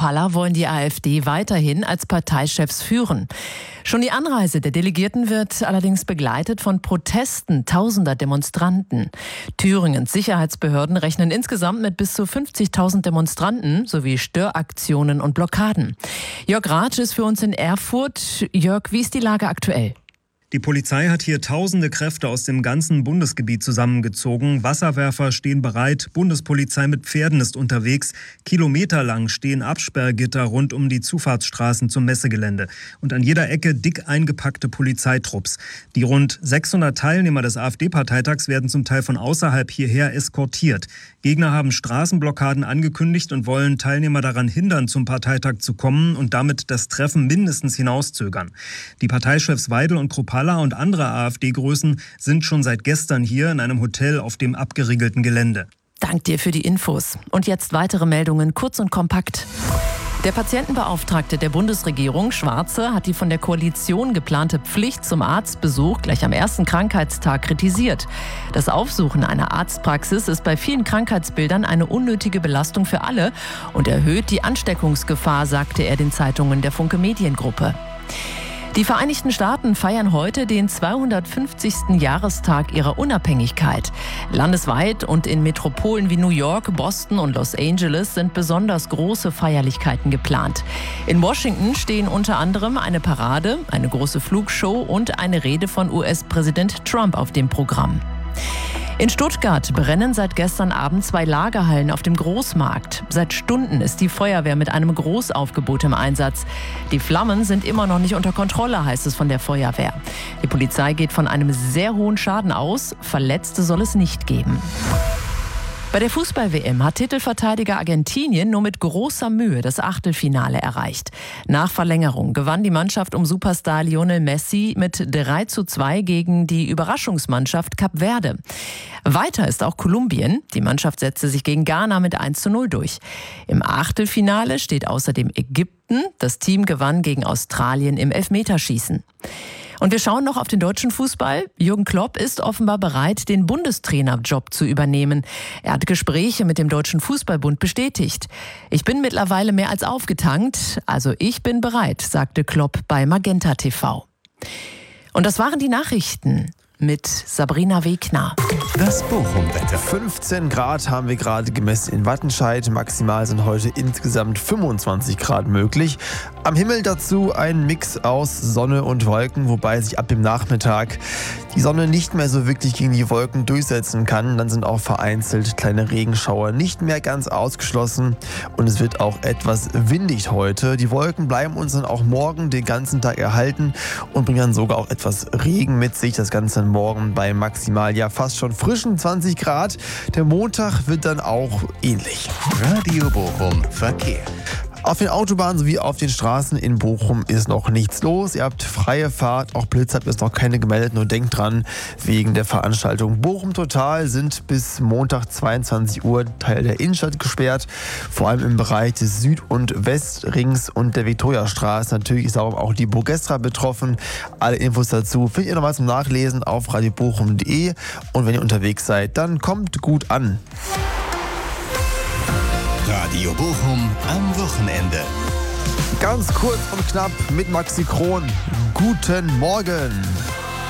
Kropalla wollen die AfD weiterhin als Parteichefs führen. Schon die Anreise der Delegierten wird allerdings begleitet von Protesten tausender Demonstranten. Thüringens Sicherheitsbehörden rechnen insgesamt mit bis zu 50.000 Demonstranten sowie Störaktionen und Blockaden. Jörg Ratsch ist für uns in Erfurt. Jörg, wie ist die Lage aktuell? Die Polizei hat hier tausende Kräfte aus dem ganzen Bundesgebiet zusammengezogen. Wasserwerfer stehen bereit, Bundespolizei mit Pferden ist unterwegs. Kilometerlang stehen Absperrgitter rund um die Zufahrtsstraßen zum Messegelände. Und an jeder Ecke dick eingepackte Polizeitrupps. Die rund 600 Teilnehmer des AfD-Parteitags werden zum Teil von außerhalb hierher eskortiert. Gegner haben Straßenblockaden angekündigt und wollen Teilnehmer daran hindern, zum Parteitag zu kommen und damit das Treffen mindestens hinauszögern. Die Parteichefs Weidel und Kropalla und andere AfD-Größen sind schon seit gestern hier in einem Hotel auf dem abgeriegelten Gelände. Dank dir für die Infos. Und jetzt weitere Meldungen, kurz und kompakt. Der Patientenbeauftragte der Bundesregierung, Schwarze, hat die von der Koalition geplante Pflicht zum Arztbesuch gleich am ersten Krankheitstag kritisiert. Das Aufsuchen einer Arztpraxis ist bei vielen Krankheitsbildern eine unnötige Belastung für alle und erhöht die Ansteckungsgefahr, sagte er den Zeitungen der Funke Mediengruppe. Die Vereinigten Staaten feiern heute den 250. Jahrestag ihrer Unabhängigkeit. Landesweit und in Metropolen wie New York, Boston und Los Angeles sind besonders große Feierlichkeiten geplant. In Washington stehen unter anderem eine Parade, eine große Flugshow und eine Rede von US-Präsident Trump auf dem Programm. In Stuttgart brennen seit gestern Abend 2 Lagerhallen auf dem Großmarkt. Seit Stunden ist die Feuerwehr mit einem Großaufgebot im Einsatz. Die Flammen sind immer noch nicht unter Kontrolle, heißt es von der Feuerwehr. Die Polizei geht von einem sehr hohen Schaden aus. Verletzte soll es nicht geben. Bei der Fußball-WM hat Titelverteidiger Argentinien nur mit großer Mühe das Achtelfinale erreicht. Nach Verlängerung gewann die Mannschaft um Superstar Lionel Messi mit 3:2 gegen die Überraschungsmannschaft Kap Verde. Weiter ist auch Kolumbien. Die Mannschaft setzte sich gegen Ghana mit 1:0 durch. Im Achtelfinale steht außerdem Ägypten. Das Team gewann gegen Australien im Elfmeterschießen. Und wir schauen noch auf den deutschen Fußball. Jürgen Klopp ist offenbar bereit, den Bundestrainerjob zu übernehmen. Er hat Gespräche mit dem Deutschen Fußballbund bestätigt. Ich bin mittlerweile mehr als aufgetankt, also ich bin bereit, sagte Klopp bei Magenta TV. Und das waren die Nachrichten mit Sabrina Wegner. Das Bochum-Wetter. 15 Grad haben wir gerade gemessen in Wattenscheid. Maximal sind heute insgesamt 25 Grad möglich. Am Himmel dazu ein Mix aus Sonne und Wolken, wobei sich ab dem Nachmittag die Sonne nicht mehr so wirklich gegen die Wolken durchsetzen kann. Dann sind auch vereinzelt kleine Regenschauer nicht mehr ganz ausgeschlossen. Und es wird auch etwas windig heute. Die Wolken bleiben uns dann auch morgen den ganzen Tag erhalten und bringen dann sogar auch etwas Regen mit sich. Das Ganze morgen bei maximal fast schon frischen 20 Grad. Der Montag wird dann auch ähnlich. Radio Bochum Verkehr. Auf den Autobahnen sowie auf den Straßen in Bochum ist noch nichts los. Ihr habt freie Fahrt, auch Blitz ist noch keine gemeldet. Nur denkt dran, wegen der Veranstaltung Bochum Total sind bis Montag 22 Uhr Teil der Innenstadt gesperrt. Vor allem im Bereich des Süd- und Westrings und der Viktoriastraße. Natürlich ist auch die Burgestra betroffen. Alle Infos dazu findet ihr nochmal zum Nachlesen auf radiobochum.de. Und wenn ihr unterwegs seid, dann kommt gut an. Radio Bochum am Wochenende. Ganz kurz und knapp mit Maxi Kron. Guten Morgen.